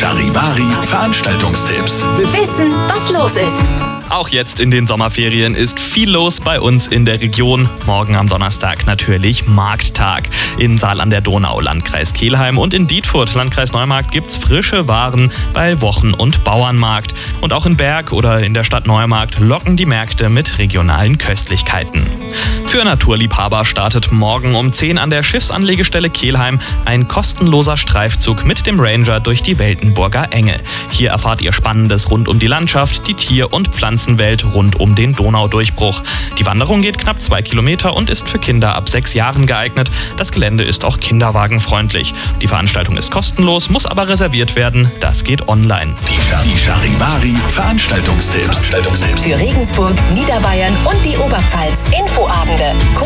Charivari Veranstaltungstipps. Wissen, was los ist. Auch jetzt in den Sommerferien ist viel los bei uns in der Region. Morgen am Donnerstag natürlich Markttag. In Saal an der Donau, Landkreis Kelheim, und in Dietfurt, Landkreis Neumarkt, gibt's frische Waren bei Wochen- und Bauernmarkt. Und auch in Berg oder in der Stadt Neumarkt locken die Märkte mit regionalen Köstlichkeiten. Für Naturliebhaber startet morgen um 10 an der Schiffsanlegestelle Kelheim ein kostenloser Streifzug mit dem Ranger durch die Weltenburger Enge. Hier erfahrt ihr Spannendes rund um die Landschaft, die Tier- und Pflanzenwelt rund um den Donaudurchbruch. Die Wanderung geht knapp 2 Kilometer und ist für Kinder ab 6 Jahren geeignet. Das Gelände ist auch kinderwagenfreundlich. Die Veranstaltung ist kostenlos, muss aber reserviert werden. Das geht online. Die Charivari Veranstaltungstipps. Für Regensburg, Niederbayern und die Oberpfalz. Infoabende.